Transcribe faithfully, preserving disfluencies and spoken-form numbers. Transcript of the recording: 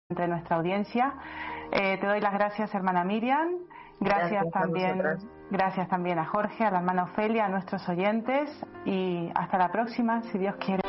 entre nuestra audiencia. Eh, te doy las gracias, hermana Miriam. Gracias, gracias también, gracias también a Jorge, a la hermana Ofelia, a nuestros oyentes y hasta la próxima, si Dios quiere.